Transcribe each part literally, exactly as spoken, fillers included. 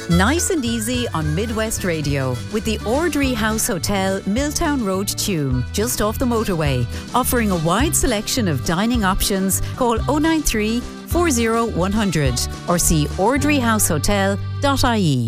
Nice and easy on Midwest Radio with the Ordry House Hotel, Milltown Road, Tuam, just off the motorway. Offering a wide selection of dining options. Call oh nine three, four oh one hundred or see ordry house hotel dot I E.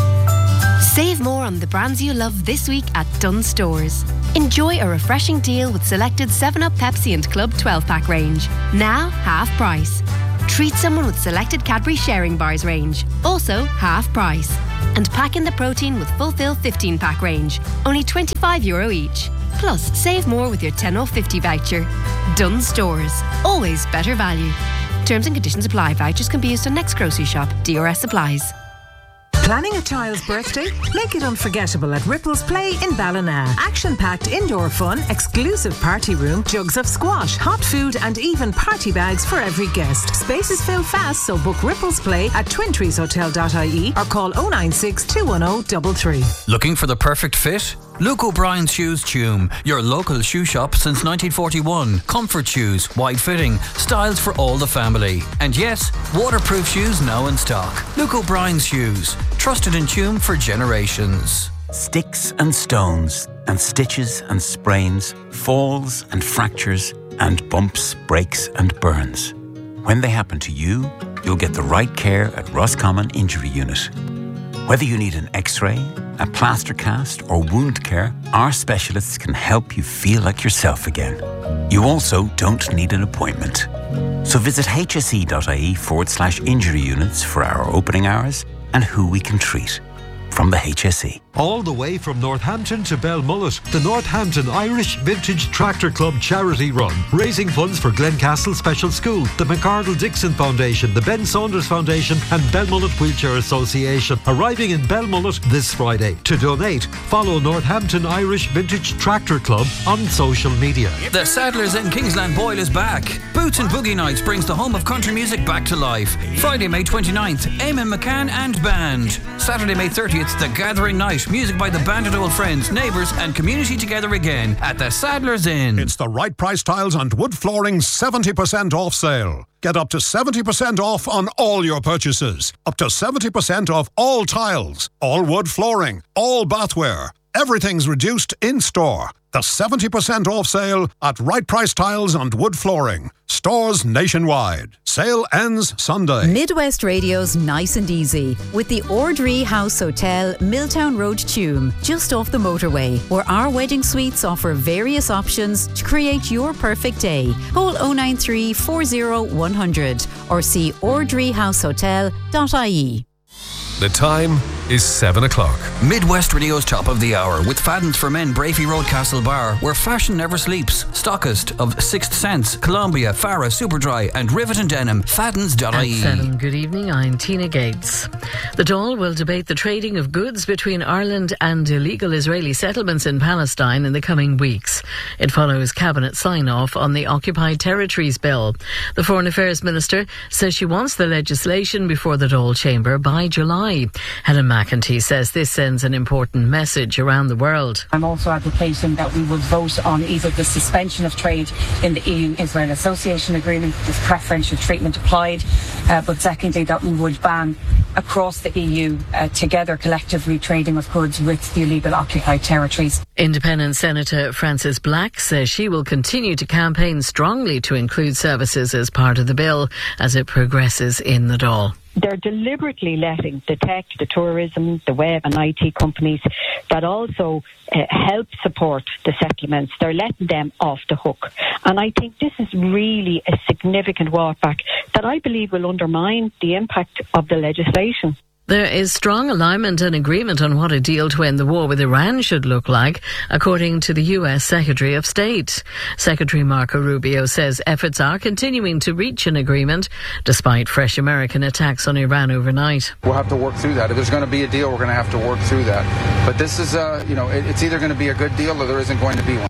Save more on the brands you love this week at Dunnes Stores. Enjoy a refreshing deal with selected seven up, Pepsi and Club twelve pack range. Now half price. Treat someone with selected Cadbury Sharing Bars range. Also half price. And pack in the protein with Fulfill fifteen pack range. Only twenty-five euro each. Plus, save more with your ten off fifty voucher. Dunnes Stores. Always better value. Terms and conditions apply. Vouchers can be used on next grocery shop. D R S applies. Planning a child's birthday? Make it unforgettable at Ripples Play in Ballina. Action-packed indoor fun, exclusive party room, jugs of squash, hot food and even party bags for every guest. Spaces fill fast, so book Ripples Play at twin trees hotel dot I E or call oh nine six, two one oh, three three. Looking for the perfect fit? Luke O'Brien's Shoes Tuam, your local shoe shop since nineteen forty-one. Comfort shoes, wide fitting, styles for all the family. And yes, waterproof shoes now in stock. Luke O'Brien's Shoes, trusted in Tuam for generations. Sticks and stones and stitches and sprains, falls and fractures and bumps, breaks and burns. When they happen to you, you'll get the right care at Roscommon Injury Unit. Whether you need an x-ray, a plaster cast or wound care, our specialists can help you feel like yourself again. You also don't need an appointment. So visit hse.ie forward slash injury units for our opening hours and who we can treat. From the H S E. All the way from Northampton to Belmullet, the Northampton Irish Vintage Tractor Club charity run, raising funds for Glencastle Special School, the McArdle Dixon Foundation, the Ben Saunders Foundation and Belmullet Wheelchair Association, arriving in Belmullet this Friday. To donate, follow Northampton Irish Vintage Tractor Club on social media. The Saddlers in Kingsland Boyle is back. Boots and Boogie Nights brings the home of country music back to life. Friday, May twenty-ninth, Eamon McCann and Band. Saturday, May thirtieth, The Gathering Night. Music by the band and old friends, neighbours and community together again at the Saddlers Inn. It's the Right Price Tiles and Wood Flooring seventy percent off sale. Get up to seventy percent off on all your purchases. Up to seventy percent off all tiles, all wood flooring, all bathware. Everything's reduced in store. The seventy percent off sale at Right Price Tiles and Wood Flooring. Stores nationwide. Sale ends Sunday. Midwest Radio's Nice and Easy with the Ordry House Hotel, Milltown Road, Tuam, just off the motorway, where our wedding suites offer various options to create your perfect day. Call oh nine three, four oh one hundred or see ordry house hotel dot I E. The time is seven o'clock. Midwest Radio's top of the hour with Fadden's for Men, Brafey Road, Castle Bar, where fashion never sleeps. Stockist of Sixth Sense, Columbia, Farah, Superdry and Rivet and Denim. Faddens dot I E. At seven, good evening, I'm Tina Gates. The Dáil will debate the trading of goods between Ireland and illegal Israeli settlements in Palestine in the coming weeks. It follows cabinet sign-off on the Occupied Territories Bill. The Foreign Affairs Minister says she wants the legislation before the Dáil Chamber by July. Helen McEntee says this sends an important message around the world. I'm also advocating that we will vote on either the suspension of trade in the E U-Israel Association Agreement with preferential treatment applied, uh, but secondly that we would ban across the E U uh, together collectively trading of goods with the illegal occupied territories. Independent Senator Frances Black says she will continue to campaign strongly to include services as part of the bill as it progresses in the Dáil. They're deliberately letting the tech, the tourism, the web and I T companies that also uh, help support the settlements, they're letting them off the hook. And I think this is really a significant walk back that I believe will undermine the impact of the legislation. There is strong alignment and agreement on what a deal to end the war with Iran should look like, according to the U S Secretary of State. Secretary Marco Rubio says efforts are continuing to reach an agreement, despite fresh American attacks on Iran overnight. We'll have to work through that. If there's going to be a deal, we're going to have to work through that. But this is, uh, you know, it, it's either going to be a good deal or there isn't going to be one.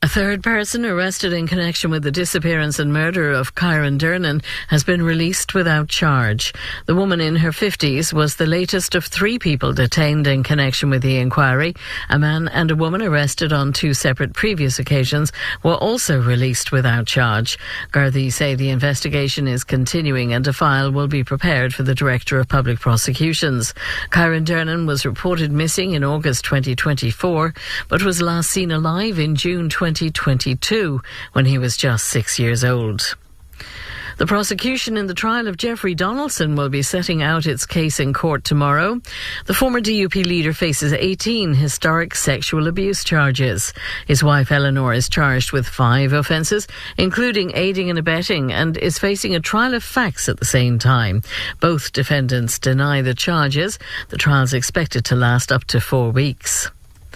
A third person arrested in connection with the disappearance and murder of Kyron Dernan has been released without charge. The woman in her fifties was the latest of three people detained in connection with the inquiry. A man and a woman arrested on two separate previous occasions were also released without charge. Gardaí say the investigation is continuing and a file will be prepared for the Director of Public Prosecutions. Kyron Dernan was reported missing in August twenty twenty-four, but was last seen alive in June twenty twenty-two when he was just six years old. The prosecution in the trial of Jeffrey Donaldson will be setting out its case in court tomorrow. The former D U P leader faces eighteen historic sexual abuse charges. His wife Eleanor is charged with five offences, including aiding and abetting, and is facing a trial of facts at the same time. Both defendants deny the charges. The trial is expected to last up to four weeks.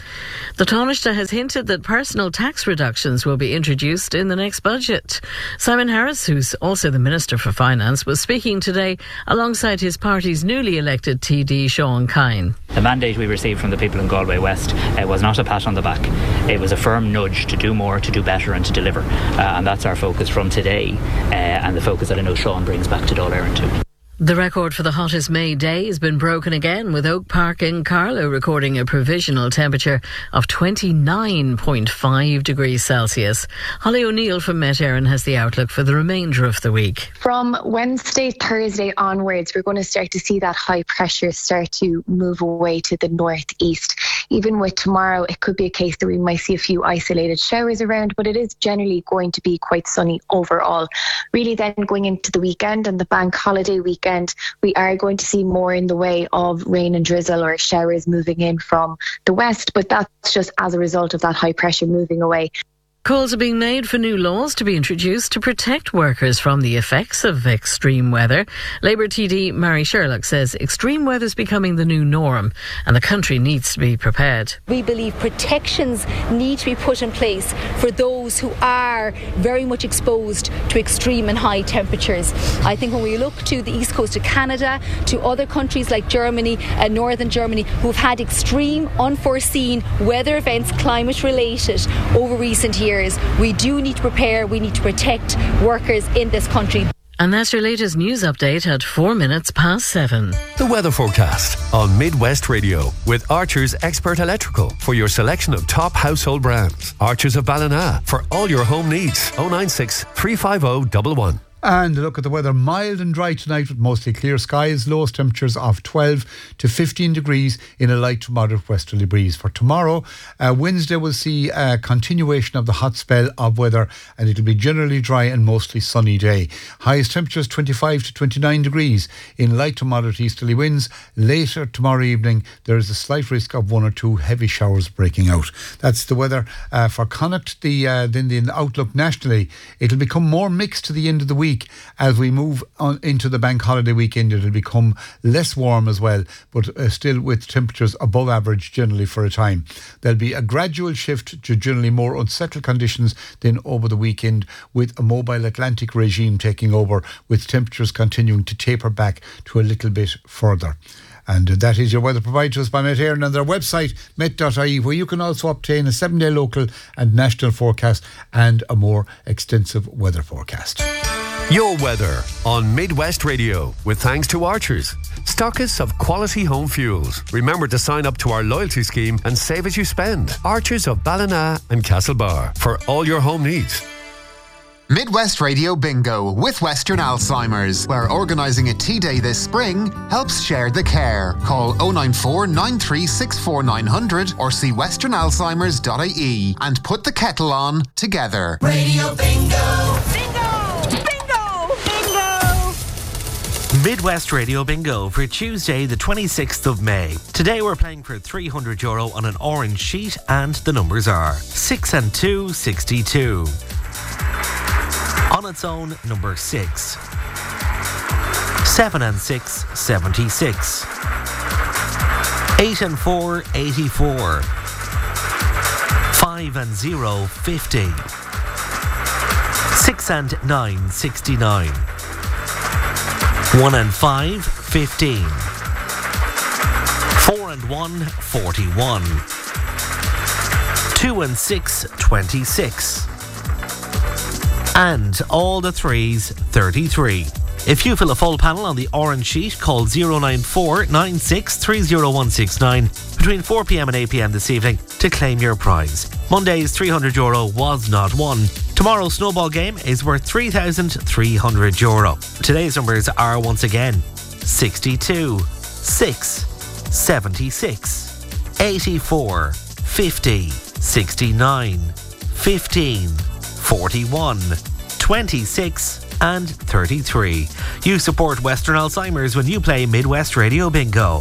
The Taoiseach has hinted that personal tax reductions will be introduced in the next budget. Simon Harris, who's also the Minister for Finance, was speaking today alongside his party's newly elected T D Sean Kine. The mandate we received from the people in Galway West uh, was not a pat on the back. It was a firm nudge to do more, to do better and to deliver. Uh, and that's our focus from today uh, and the focus that I know Sean brings back to Dáil Éireann too. The record for the hottest May day has been broken again, with Oak Park in Carlow recording a provisional temperature of twenty-nine point five degrees Celsius. Holly O'Neill from Met Éireann has the outlook for the remainder of the week. From Wednesday, Thursday onwards, we're going to start to see that high pressure start to move away to the northeast. Even with tomorrow, it could be a case that we might see a few isolated showers around, but it is generally going to be quite sunny overall. Really then going into the weekend and the bank holiday weekend, we are going to see more in the way of rain and drizzle or showers moving in from the west, but that's just as a result of that high pressure moving away. Calls are being made for new laws to be introduced to protect workers from the effects of extreme weather. Labour T D Mary Sherlock says extreme weather is becoming the new norm and the country needs to be prepared. We believe protections need to be put in place for those who are very much exposed to extreme and high temperatures. I think when we look to the east coast of Canada, to other countries like Germany and northern Germany who've had extreme, unforeseen weather events, climate related, over recent years, we do need to prepare, we need to protect workers in this country. And that's your latest news update at four minutes past seven. The weather forecast on Midwest Radio with Archer's Expert Electrical for your selection of top household brands. Archer's of Ballina for all your home needs. oh nine six, three five oh, one one. And a look at the weather, mild and dry tonight with mostly clear skies, lowest temperatures of twelve to fifteen degrees in a light to moderate westerly breeze. For tomorrow, uh, Wednesday will see a continuation of the hot spell of weather and it'll be generally dry and mostly sunny day. Highest temperatures twenty-five to twenty-nine degrees in light to moderate easterly winds. Later tomorrow evening, there is a slight risk of one or two heavy showers breaking out. That's the weather uh, for Connacht. The, uh, then the outlook nationally, it'll become more mixed to the end of the week. As we move on into the bank holiday weekend, it'll become less warm as well, but uh, still with temperatures above average generally for a time. There'll be a gradual shift to generally more unsettled conditions then over the weekend, with a mobile Atlantic regime taking over, with temperatures continuing to taper back to a little bit further. And that is your weather provided to us by Met Éireann and their website, met dot I E, where you can also obtain a seven-day local and national forecast and a more extensive weather forecast. Your weather on Midwest Radio with thanks to Archers, stockists of quality home fuels. Remember to sign up to our loyalty scheme and save as you spend. Archers of Ballina and Castlebar for all your home needs. Midwest Radio Bingo with Western Alzheimer's, where organising a tea day this spring helps share the care. Call oh nine four, nine three six four, nine hundred or see western alzheimers dot I E and put the kettle on together. Radio Bingo! Bingo! Bingo! Bingo! Midwest Radio Bingo for Tuesday the twenty-sixth of May. Today we're playing for three hundred euro on an orange sheet and the numbers are six and two, sixty-two. On its own, number six. Seven and six, seventy-six. Eight and four, eighty-four. Five and zero, fifty. Six and nine, sixty-nine. One and five, fifteen. Four and one, forty-one. Two two and six, twenty-six. And all the threes, thirty-three. If you fill a full panel on the orange sheet, call zero nine four nine six three zero one six nine between four p.m. and eight p.m. this evening to claim your prize. Monday's three hundred euro was not won. Tomorrow's snowball game is worth three thousand three hundred euro. Today's numbers are once again sixty-two, six, seventy-six, eighty-four, fifty, sixty-nine, fifteen, forty-one, twenty-six and thirty-three. You support Western Alzheimer's when you play Midwest Radio Bingo.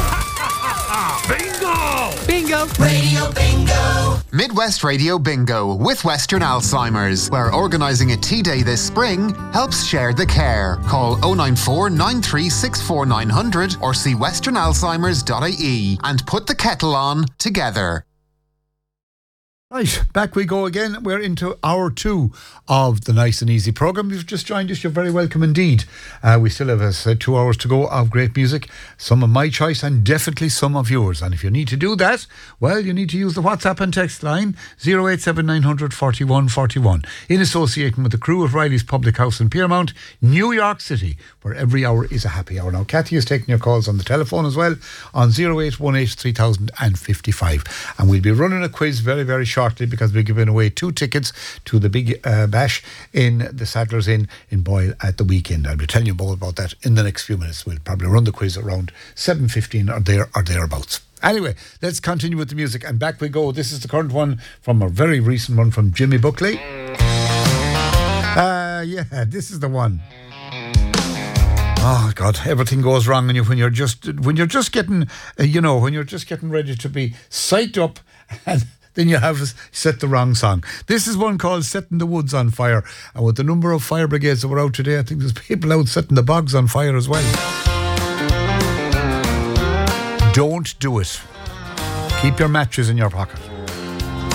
Bingo! Bingo! Radio Bingo! Midwest Radio Bingo with Western Alzheimer's, where organising a tea day this spring helps share the care. Call oh nine four nine three six four nine hundred or see western alzheimers dot I E and put the kettle on together. Right, back we go again. We're into hour two of the Nice and Easy programme. You've just joined us, you're very welcome indeed. Uh, we still have, as I said, two hours to go of great music, some of my choice and definitely some of yours. And if you need to do that, well, you need to use the WhatsApp and text line zero eight seven nine hundred forty-one forty-one in association with the crew of Riley's Public House in Piermount, New York City, where every hour is a happy hour. Now, Kathy is taking your calls on the telephone as well on zero eight one eight three thousand fifty-five. And we'll be running a quiz very, very shortly. Shortly because we're giving away two tickets to the big uh, bash in the Sadler's Inn in Boyle at the weekend. I'll be telling you more about that in the next few minutes. We'll probably run the quiz around seven fifteen or there or thereabouts. Anyway, let's continue with the music and back we go. This is the current one from a very recent one from Jimmy Buckley. Uh, yeah, this is the one. Oh God! Everything goes wrong when you when you're just when you're just getting uh, you know when you're just getting ready to be psyched up and then you have set the wrong song. This is one called Setting the Woods on Fire. And with the number of fire brigades that were out today, I think there's people out setting the bogs on fire as well. Don't do it. Keep your matches in your pocket.